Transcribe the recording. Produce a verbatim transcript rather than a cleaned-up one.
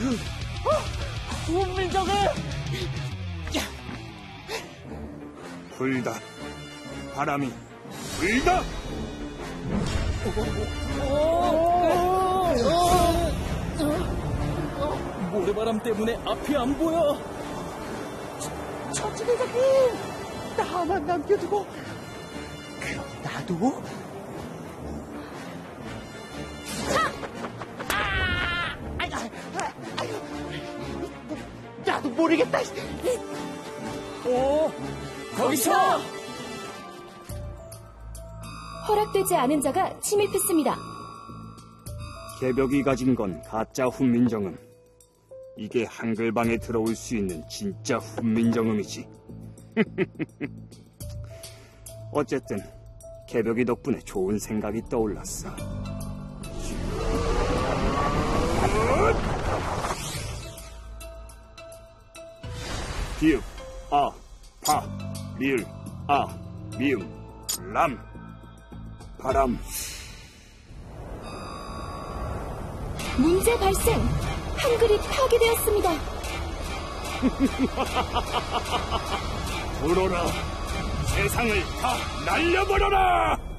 훈민정음! 불다. 바람이 불다. 모래바람 때문에 앞이 안 보여. 천지 대장님, 나만 남겨두고 그럼 나도? 아! 아유, 아유, 나도 모르겠다. 오, 거기서! 허락되지 않은 자가 침입했습니다. 개벽이 가진 건 가짜 훈민정음. 이게 한글방에 들어올 수 있는 진짜 훈민정음이지. 어쨌든 개벽이 덕분에 좋은 생각이 떠올랐어. 비읍, 아, 파, 리을, 아, 미음, 람, 바람. 문제 발생! 한글이 파괴되었습니다. 불어라! 세상을 다 날려버려라!